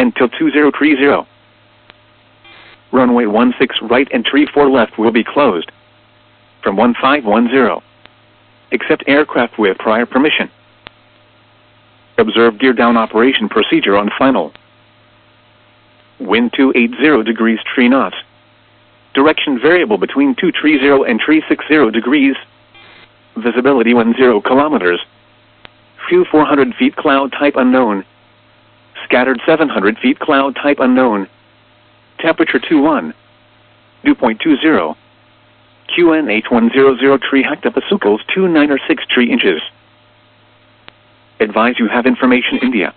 until 2030. Runway 16 right and 34 left will be closed from 1510. Accept aircraft with prior permission. Observe gear down operation procedure on final. Wind 280 degrees 3 knots. Direction variable between 230 and 360 degrees. Visibility 10 kilometers. Few 400 feet cloud type unknown. Scattered 700 feet cloud type unknown. Temperature 21. Dew point 20. QNH 1003 hectopascals 2963 inches. Advise you have information India.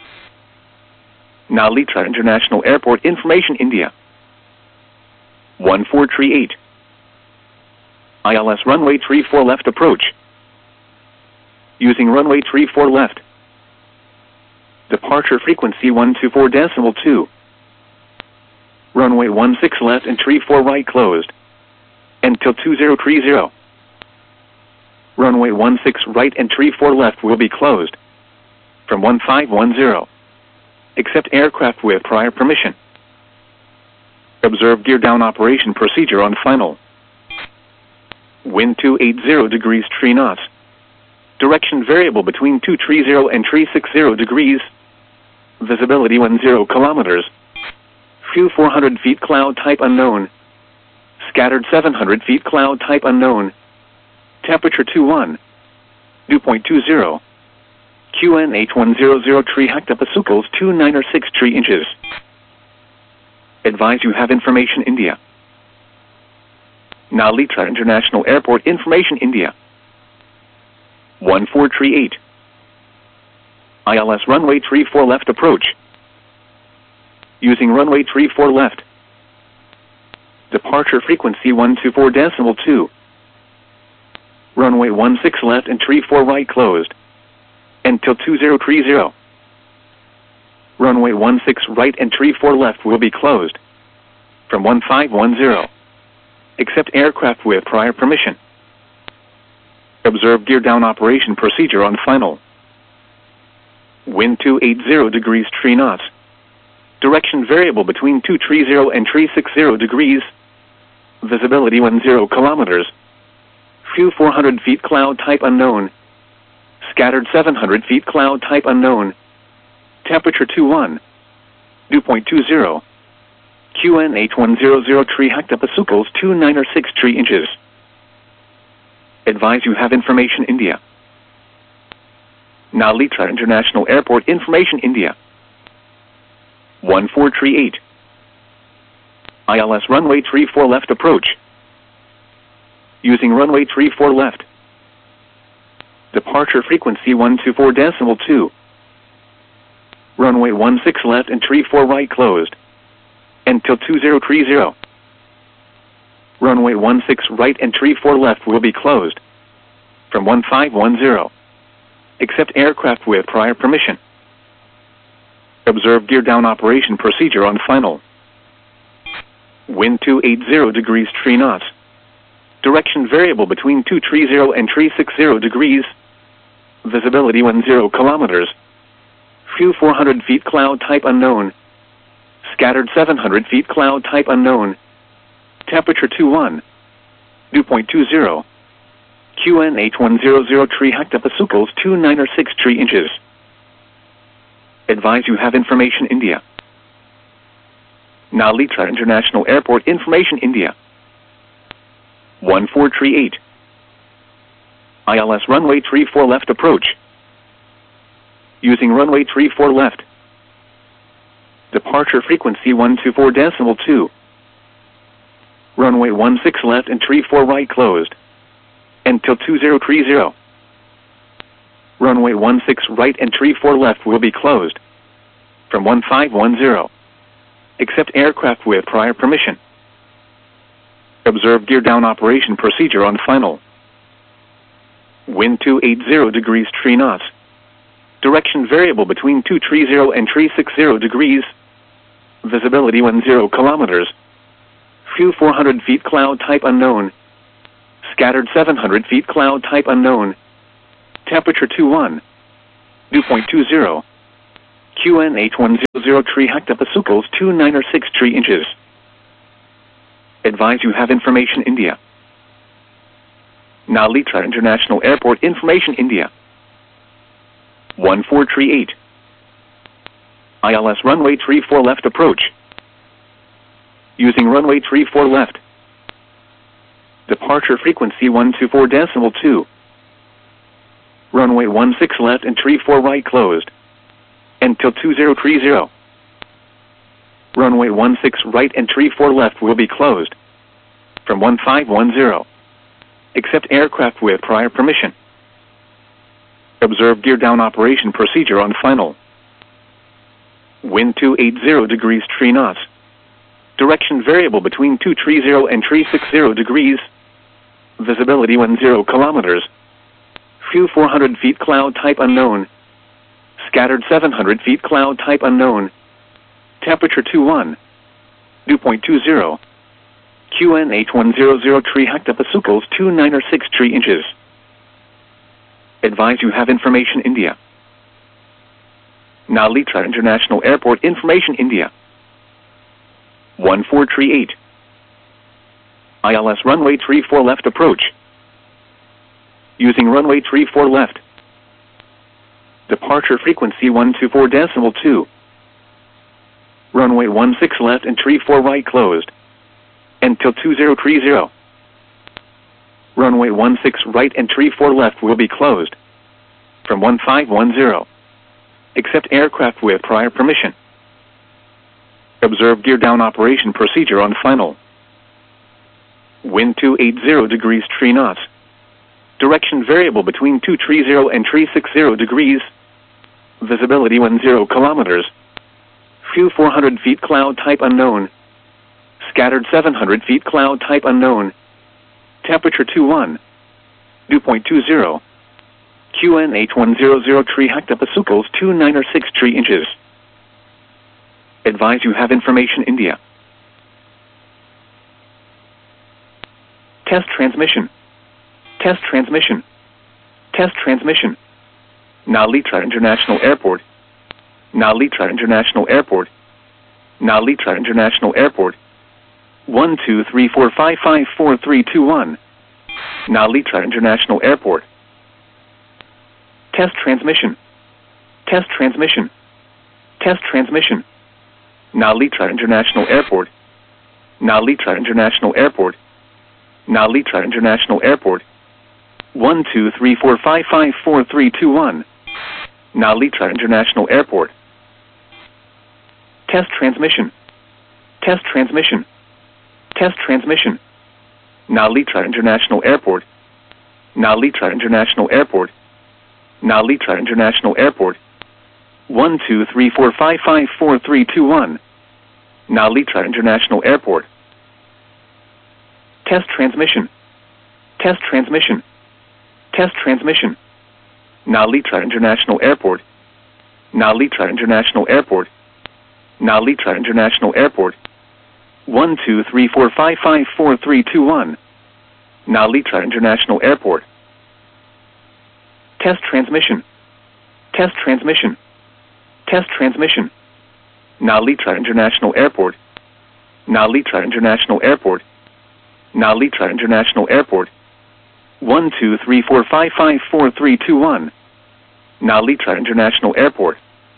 Nalita International Airport information India. 1438. ILS runway 34 left approach. Using runway 34 left. Departure frequency 124.2. Runway 16 left and 34 right closed until 2030. Runway 16 right and 34 left will be closed from 1510. Accept aircraft with prior permission. Observe gear down operation procedure on final. Wind 280 degrees 3 knots. Direction variable between 230 and 360 degrees. Visibility 10 kilometers. Few 400 feet cloud type unknown. Scattered 700 feet cloud type unknown. Temperature 21. Dew point 20. QNH 1003 hectopascals 2963 inches. Advise you have information India. Nalita International Airport information India. 1438. ILS runway 34 left approach. Using runway 34 left. Departure frequency 124.2. Runway 16 left and 34 right closed until 2030. Runway 16 right and 34 left will be closed from 1510. Accept aircraft with prior permission. Observe gear down operation procedure on final. Wind 280 degrees 3 knots. Direction variable between 230 and 360 degrees. Visibility 10 kilometers. Few 400 feet cloud type unknown. Scattered 700 feet cloud type unknown. Temperature 21. Dew point 20. QNH 1003 hectopascals 2963 inches. Advise you have information India. Nalita International Airport information India. 1438. ILS runway 34 left approach. Using runway 34 left. Departure frequency 124.2. Runway 16 left and 34 right closed until 2030. Runway 16 right and 34 left will be closed from 1510. Accept aircraft with prior permission. Observe gear down operation procedure on final. Wind 280 degrees 3 knots. Direction variable between 230 and 360 degrees. Visibility 10 kilometers. Few 400 feet cloud type unknown. Scattered 700 feet cloud type unknown. Temperature 21. Dew point 20. QNH 1003 hectopascals 2963 inches. Advise you have information India. Nalita International Airport information India. 1438. ILS runway 34 left approach. Using runway 34 left. Departure frequency 124.2. Runway 16 left and 34 right closed until 2030. Runway 16 right and 34 left will be closed from 1510. Accept aircraft with prior permission. Observe gear down operation procedure on final. Wind 280 degrees 3 knots. Direction variable between 230 and 360 degrees. Visibility 10 kilometers. Few 400 feet cloud type unknown. Scattered 700 feet cloud type unknown. Temperature 21. Dew point 20. QNH100 tree hectopasucles 29 tree inches. Advise you have information India. Nalitra International Airport information India. 1438. ILS runway 34 left approach. Using runway 34 left. Departure frequency 124.2. Runway 16 left and 34 right closed. Until 2030. Runway 16 right and 34 left will be closed. From 1510. Except aircraft with prior permission. Observe gear down operation procedure on final. Wind 280 degrees 3 knots. Direction variable between 230 and 360 degrees. Visibility 10 kilometers. Few 400 feet cloud type unknown. Scattered 700 feet cloud type unknown. Temperature 21. Dew point 20. QNH100 tree hectopasucles 29 tree inches. Advise you have information India. Nalitra International Airport information India. 1438. ILS runway 34 left approach. Using runway 34 left. Departure frequency 124.2. Runway 16 left and 34 right closed. Until 2030. Runway 16 right and 34 left will be closed. From 1510. Except aircraft with prior permission. Observe gear down operation procedure on final. Wind 280 degrees 3 knots. Direction variable between 230 and 360 degrees. Visibility 10 kilometers. Few 400 feet cloud type unknown. Scattered 700 feet cloud type unknown. Temperature 21. Dew point 20. QNH100 tree hectopasucles 29 tree inches. Advise you have information India. Test transmission. Test transmission. Test transmission. Nalitra International Airport. Nalitra International Airport. Nalitra International Airport. 1234554321. Nalitra International Airport. Test transmission. Test transmission. Test transmission. Nalitra International Airport. Nalitra International Airport. Nalitra International Airport. 1234554321. Nalitra International Airport. Test transmission. Test transmission. Test transmission. Nalitra International Airport. Nalitra International Airport. Nalitra International Airport. 1234554321. Nalitra International Airport. Test transmission. Test transmission. Test transmission. Nalitra International Airport. Nalitra International Airport. Nalitra International Airport. 1234554321. Nalitra International Airport. Test transmission. Test transmission. Test transmission. Nalitra International Airport. Nalitra International Airport. Nalitra International Airport. 1234554321. Nalitra International Airport.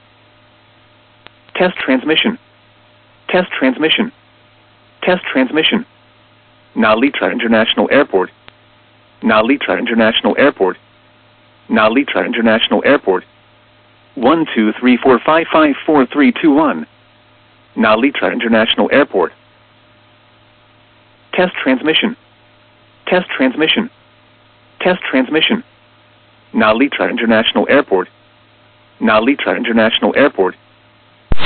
Test transmission. Test transmission. Test transmission. Nalitra International Airport. Nalitra International Airport. Nalitra International Airport. 1234554321. Nalitra International Airport. Test transmission. Test transmission. Test transmission. Nalitra International Airport. Nalitra International Airport.